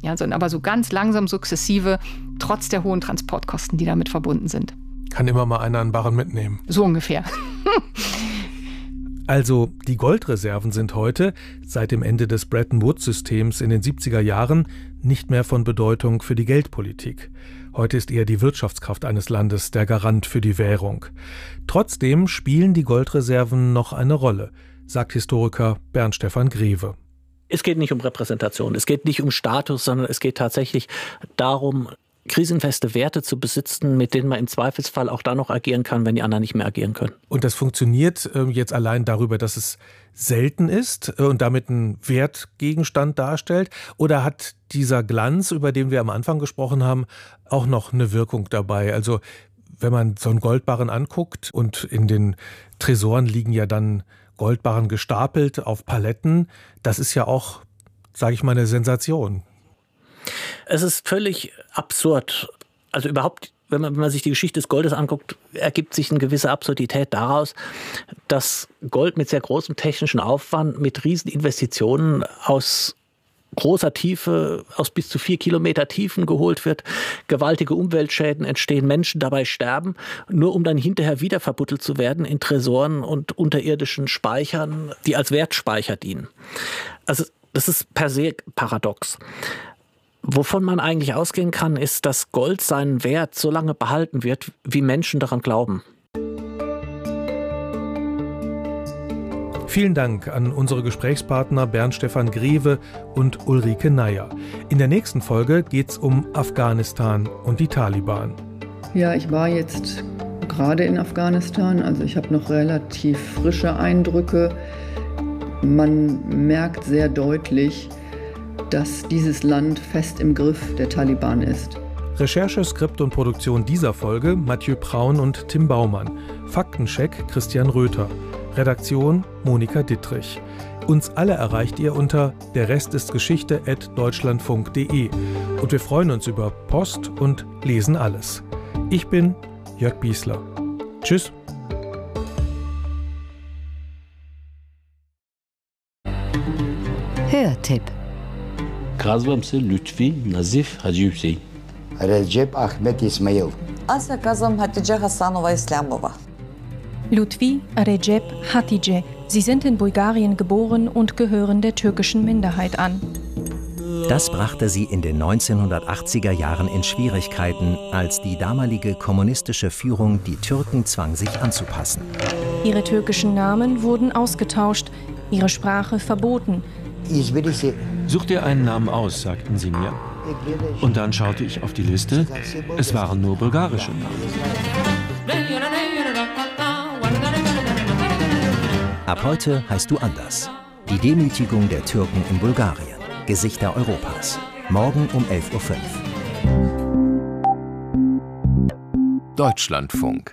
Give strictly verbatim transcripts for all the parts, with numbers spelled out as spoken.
Ja, sondern aber so ganz langsam, sukzessive, trotz der hohen Transportkosten, die damit verbunden sind. Kann immer mal einer einen Barren mitnehmen. So ungefähr. Also die Goldreserven sind heute, seit dem Ende des Bretton-Woods-Systems in den siebziger Jahren, nicht mehr von Bedeutung für die Geldpolitik. Heute ist eher die Wirtschaftskraft eines Landes der Garant für die Währung. Trotzdem spielen die Goldreserven noch eine Rolle, sagt Historiker Bernd Stefan Greve. Es geht nicht um Repräsentation, es geht nicht um Status, sondern es geht tatsächlich darum, krisenfeste Werte zu besitzen, mit denen man im Zweifelsfall auch dann noch agieren kann, wenn die anderen nicht mehr agieren können. Und das funktioniert äh, jetzt allein darüber, dass es selten ist äh, und damit einen Wertgegenstand darstellt? Oder hat dieser Glanz, über den wir am Anfang gesprochen haben, auch noch eine Wirkung dabei? Also wenn man so einen Goldbarren anguckt und in den Tresoren liegen ja dann Goldbarren gestapelt auf Paletten, das ist ja auch, sage ich mal, eine Sensation. Es ist völlig absurd. Also überhaupt, wenn man, wenn man sich die Geschichte des Goldes anguckt, ergibt sich eine gewisse Absurdität daraus, dass Gold mit sehr großem technischen Aufwand, mit riesen Investitionen aus großer Tiefe, aus bis zu vier Kilometer Tiefen geholt wird, gewaltige Umweltschäden entstehen, Menschen dabei sterben, nur um dann hinterher wieder verbuddelt zu werden in Tresoren und unterirdischen Speichern, die als Wertspeicher dienen. Also das ist per se paradox. Wovon man eigentlich ausgehen kann, ist, dass Gold seinen Wert so lange behalten wird, wie Menschen daran glauben. Vielen Dank an unsere Gesprächspartner Bernd Stefan Greve und Ulrike Neier. In der nächsten Folge geht es um Afghanistan und die Taliban. Ja, ich war jetzt gerade in Afghanistan, also ich habe noch relativ frische Eindrücke. Man merkt sehr deutlich, dass dieses Land fest im Griff der Taliban ist. Recherche, Skript und Produktion dieser Folge Mathieu Braun und Tim Baumann. Faktencheck Christian Röther. Redaktion Monika Dittrich. Uns alle erreicht ihr unter der Rest ist Geschichte at deutschlandfunk punkt de. Und wir freuen uns über Post und lesen alles. Ich bin Jörg Biesler. Tschüss. Hörtipp. Kazvam se Lütfi Nazif Hacı Hüseyin. Recep Ahmet İsmail. Asa Kazım Hatice Hassanova Islamova. Lütfi Recep Hatice. Sie sind in Bulgarien geboren und gehören der türkischen Minderheit an. Das brachte sie in den neunzehnhundertachtziger Jahren in Schwierigkeiten, als die damalige kommunistische Führung die Türken zwang, sich anzupassen. Ihre türkischen Namen wurden ausgetauscht, ihre Sprache verboten. Such dir einen Namen aus, sagten sie mir. Und dann schaute ich auf die Liste. Es waren nur bulgarische Namen. Ab heute heißt du anders. Die Demütigung der Türken in Bulgarien. Gesichter Europas. Morgen um elf Uhr fünf. Deutschlandfunk.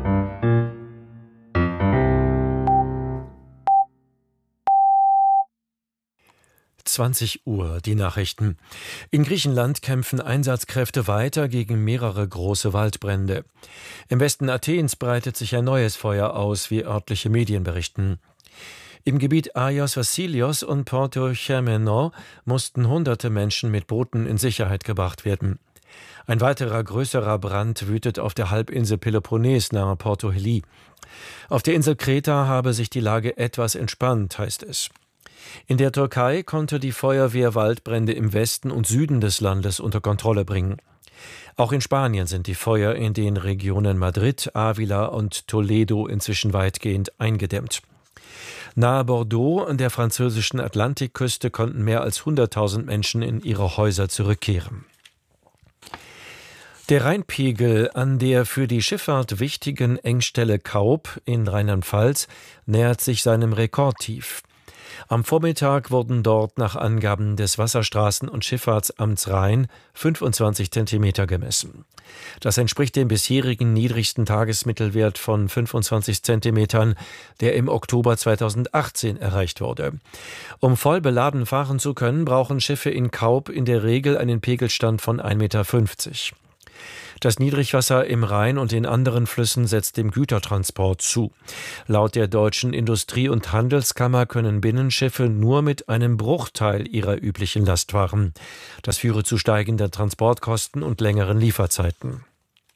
zwanzig Uhr, die Nachrichten. In Griechenland kämpfen Einsatzkräfte weiter gegen mehrere große Waldbrände. Im Westen Athens breitet sich ein neues Feuer aus, wie örtliche Medien berichten. Im Gebiet Agios Vassilios und Porto Chermeno mussten hunderte Menschen mit Booten in Sicherheit gebracht werden. Ein weiterer größerer Brand wütet auf der Halbinsel Peloponnes nahe Porto Heli. Auf der Insel Kreta habe sich die Lage etwas entspannt, heißt es. In der Türkei konnte die Feuerwehr Waldbrände im Westen und Süden des Landes unter Kontrolle bringen. Auch in Spanien sind die Feuer in den Regionen Madrid, Ávila und Toledo inzwischen weitgehend eingedämmt. Nahe Bordeaux, an der französischen Atlantikküste, konnten mehr als hunderttausend Menschen in ihre Häuser zurückkehren. Der Rheinpegel an der für die Schifffahrt wichtigen Engstelle Kaub in Rheinland-Pfalz nähert sich seinem Rekordtief. Am Vormittag wurden dort nach Angaben des Wasserstraßen- und Schifffahrtsamts Rhein fünfundzwanzig Zentimeter gemessen. Das entspricht dem bisherigen niedrigsten Tagesmittelwert von fünfundzwanzig Zentimetern, der im Oktober zweitausendachtzehn erreicht wurde. Um voll beladen fahren zu können, brauchen Schiffe in Kaub in der Regel einen Pegelstand von ein Meter fünfzig. Das Niedrigwasser im Rhein und in anderen Flüssen setzt dem Gütertransport zu. Laut der Deutschen Industrie- und Handelskammer können Binnenschiffe nur mit einem Bruchteil ihrer üblichen Last fahren. Das führe zu steigenden Transportkosten und längeren Lieferzeiten.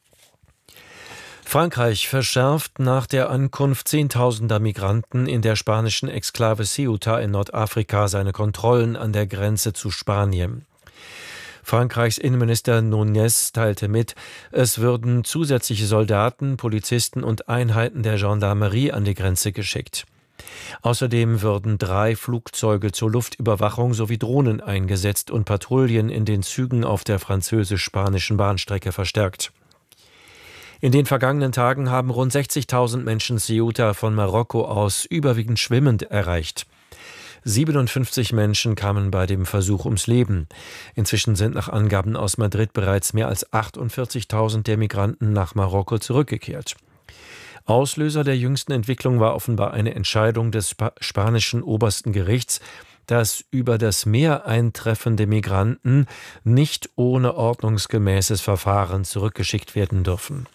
Frankreich verschärft nach der Ankunft zehntausender Migranten in der spanischen Exklave Ceuta in Nordafrika seine Kontrollen an der Grenze zu Spanien. Frankreichs Innenminister Núñez teilte mit, es würden zusätzliche Soldaten, Polizisten und Einheiten der Gendarmerie an die Grenze geschickt. Außerdem würden drei Flugzeuge zur Luftüberwachung sowie Drohnen eingesetzt und Patrouillen in den Zügen auf der französisch-spanischen Bahnstrecke verstärkt. In den vergangenen Tagen haben rund sechzigtausend Menschen Ceuta von Marokko aus überwiegend schwimmend erreicht. siebenundfünfzig Menschen kamen bei dem Versuch ums Leben. Inzwischen sind nach Angaben aus Madrid bereits mehr als achtundvierzigtausend der Migranten nach Marokko zurückgekehrt. Auslöser der jüngsten Entwicklung war offenbar eine Entscheidung des Sp- spanischen obersten Gerichts, dass über das Meer eintreffende Migranten nicht ohne ordnungsgemäßes Verfahren zurückgeschickt werden dürfen.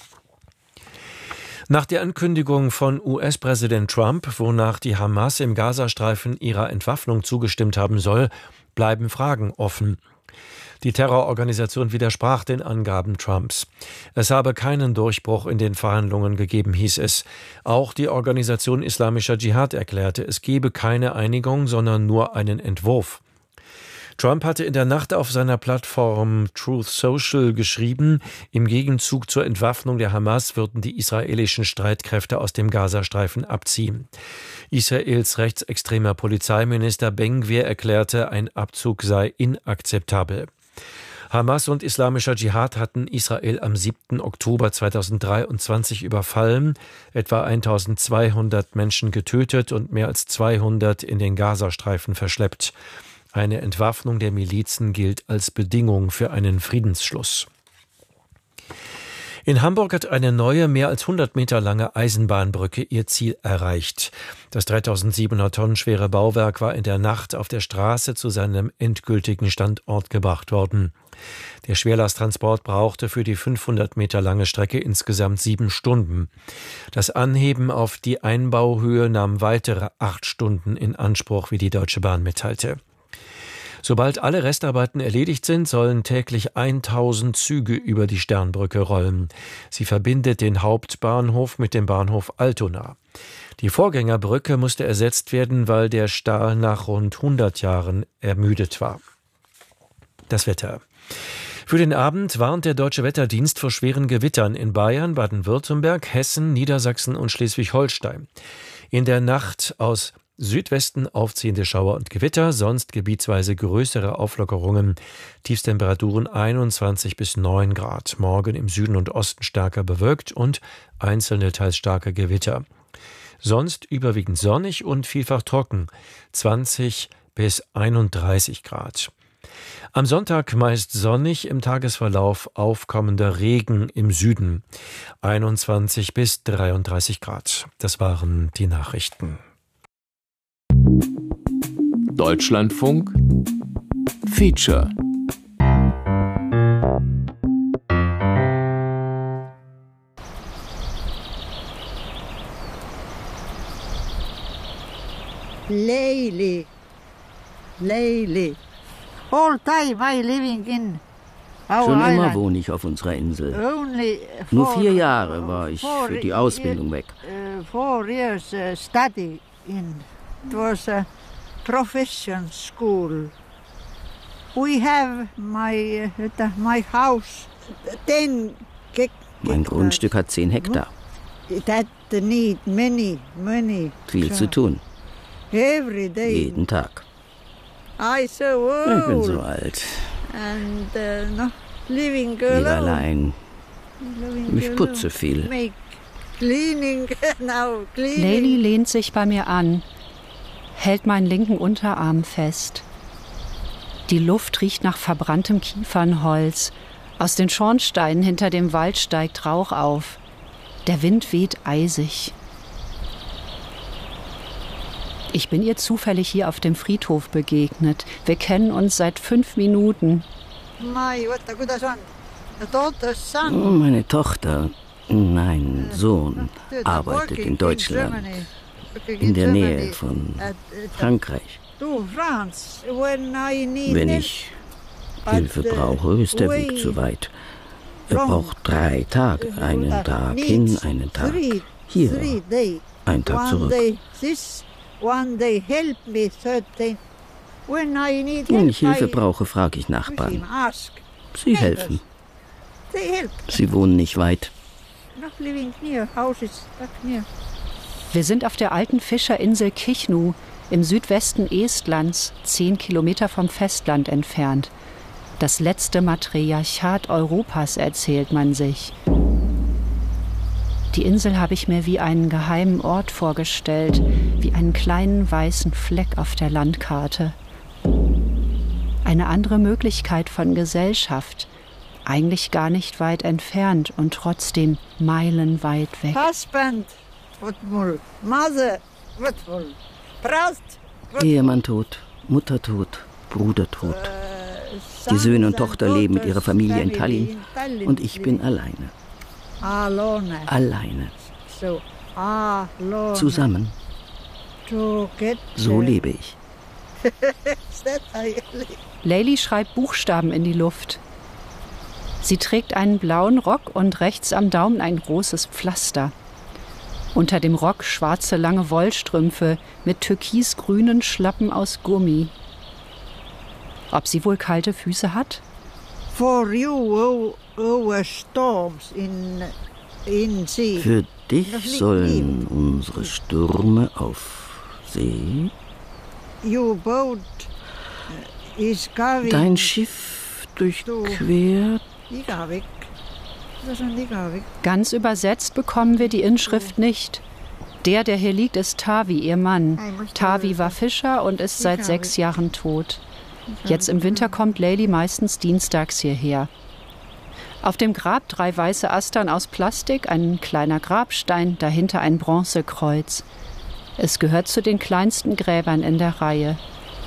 Nach der Ankündigung von U S-Präsident Trump, wonach die Hamas im Gazastreifen ihrer Entwaffnung zugestimmt haben soll, bleiben Fragen offen. Die Terrororganisation widersprach den Angaben Trumps. Es habe keinen Durchbruch in den Verhandlungen gegeben, hieß es. Auch die Organisation Islamischer Dschihad erklärte, es gebe keine Einigung, sondern nur einen Entwurf. Trump hatte in der Nacht auf seiner Plattform Truth Social geschrieben, im Gegenzug zur Entwaffnung der Hamas würden die israelischen Streitkräfte aus dem Gazastreifen abziehen. Israels rechtsextremer Polizeiminister Ben Gvir erklärte, ein Abzug sei inakzeptabel. Hamas und Islamischer Dschihad hatten Israel am siebten Oktober zweitausenddreiundzwanzig überfallen, etwa eintausendzweihundert Menschen getötet und mehr als zweihundert in den Gazastreifen verschleppt. Eine Entwaffnung der Milizen gilt als Bedingung für einen Friedensschluss. In Hamburg hat eine neue, mehr als hundert Meter lange Eisenbahnbrücke ihr Ziel erreicht. Das dreitausendsiebenhundert Tonnen schwere Bauwerk war in der Nacht auf der Straße zu seinem endgültigen Standort gebracht worden. Der Schwerlasttransport brauchte für die fünfhundert Meter lange Strecke insgesamt sieben Stunden. Das Anheben auf die Einbauhöhe nahm weitere acht Stunden in Anspruch, wie die Deutsche Bahn mitteilte. Sobald alle Restarbeiten erledigt sind, sollen täglich tausend Züge über die Sternbrücke rollen. Sie verbindet den Hauptbahnhof mit dem Bahnhof Altona. Die Vorgängerbrücke musste ersetzt werden, weil der Stahl nach rund hundert Jahren ermüdet war. Das Wetter. Für den Abend warnt der Deutsche Wetterdienst vor schweren Gewittern in Bayern, Baden-Württemberg, Hessen, Niedersachsen und Schleswig-Holstein. In der Nacht aus Südwesten aufziehende Schauer und Gewitter, sonst gebietsweise größere Auflockerungen. Tiefstemperaturen einundzwanzig bis neun Grad. Morgen im Süden und Osten stärker bewölkt und einzelne teils starke Gewitter. Sonst überwiegend sonnig und vielfach trocken. zwanzig bis einunddreißig Grad. Am Sonntag meist sonnig, im Tagesverlauf aufkommender Regen im Süden. einundzwanzig bis dreiunddreißig Grad. Das waren die Nachrichten. Deutschlandfunk Feature. Lately, lately, all time I living in our Schon immer island. wohne ich auf unserer Insel. Only Nur four- vier Jahre war ich four für die Ausbildung weg. Uh, four years uh, study in. It was a profession school. We have my uh, my house, ten Mein Grundstück hat zehn Hektar. that need many, many. Viel zu tun. Every day. Jeden Tag. I so old. Ich bin so alt. And uh, no, living Lebe alone. allein. Living Ich putze viel. Make cleaning now. Cleaning. Leili lehnt sich bei mir an, hält meinen linken Unterarm fest. Die Luft riecht nach verbranntem Kiefernholz. Aus den Schornsteinen hinter dem Wald steigt Rauch auf. Der Wind weht eisig. Ich bin ihr zufällig hier auf dem Friedhof begegnet. Wir kennen uns seit fünf Minuten. Mai, what a good son. Meine Tochter, nein, Sohn, arbeitet in Deutschland, in der Nähe von Frankreich. Wenn ich Hilfe brauche, ist der Weg zu weit. Er braucht drei Tage, einen Tag hin, einen Tag hier, einen Tag zurück. Wenn ich Hilfe brauche, frage ich Nachbarn. Sie helfen. Sie wohnen nicht weit. Wir sind auf der alten Fischerinsel Kichnu im Südwesten Estlands, zehn Kilometer vom Festland entfernt. Das letzte Matriarchat Europas, erzählt man sich. Die Insel habe ich mir wie einen geheimen Ort vorgestellt, wie einen kleinen weißen Fleck auf der Landkarte. Eine andere Möglichkeit von Gesellschaft, eigentlich gar nicht weit entfernt und trotzdem meilenweit weg. Ehemann tot, Mutter tot, Bruder tot. Die Söhne und Tochter leben mit ihrer Familie in Tallinn und ich bin alleine. Alleine. Zusammen. So lebe ich. Leili schreibt Buchstaben in die Luft. Sie trägt einen blauen Rock und rechts am Daumen ein großes Pflaster. Unter dem Rock schwarze lange Wollstrümpfe mit türkisgrünen Schlappen aus Gummi. Ob sie wohl kalte Füße hat? For you over storms in, in sea. Für dich sollen unsere Stürme auf See. Your boat is going. Dein Schiff durchquert. Ganz übersetzt bekommen wir die Inschrift nicht. Der, der hier liegt, ist Tavi, ihr Mann. Tavi war Fischer und ist seit sechs Jahren tot. Jetzt im Winter kommt Leili meistens dienstags hierher. Auf dem Grab drei weiße Astern aus Plastik, ein kleiner Grabstein, dahinter ein Bronzekreuz. Es gehört zu den kleinsten Gräbern in der Reihe.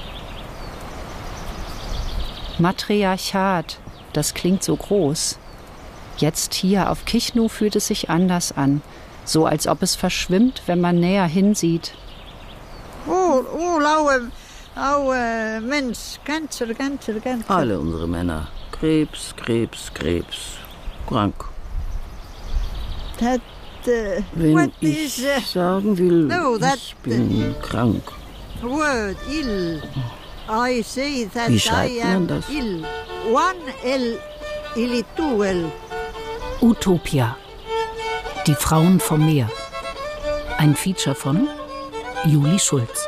Matriarchat, das klingt so groß. Jetzt hier auf Kichnu fühlt es sich anders an, so als ob es verschwimmt, wenn man näher hinsieht. Oh, oh, laue. Our Mensch, Cancer, Cancer, Cancer. Alle unsere Männer. Krebs, Krebs, Krebs. Krank. That, uh, Wenn ich is, uh, sagen will, no, that, ich bin uh, krank. Word, ill. I say that Wie schreibt I man am das? ill. One L, illi two L. Utopia. Die Frauen vom Meer. Ein Feature von Julie Schulz.